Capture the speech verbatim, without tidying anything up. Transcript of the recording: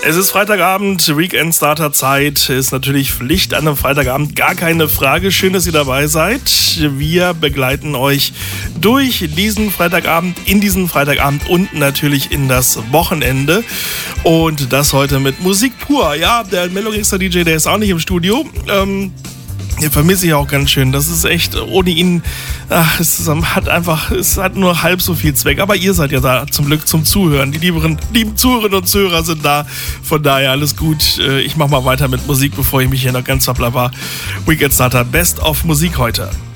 Es ist Freitagabend, Weekend-Starter-Zeit, ist natürlich Pflicht an einem Freitagabend, gar keine Frage. Schön, dass ihr dabei seid. Wir begleiten euch durch diesen Freitagabend, in diesen Freitagabend und natürlich in das Wochenende. Und das heute mit Musik pur. Ja, der Mellow-Gangster-D J, der ist auch nicht im Studio. Ähm, Den vermisse ich auch ganz schön. Das ist echt, ohne ihn, ach, es hat einfach, es hat nur halb so viel Zweck. Aber ihr seid ja da zum Glück zum Zuhören. Die lieben, lieben Zuhörerinnen und Zuhörer sind da. Von daher alles gut. Ich mach mal weiter mit Musik, bevor ich mich hier noch ganz verplapper. Weekend Starter, Best of Musik heute.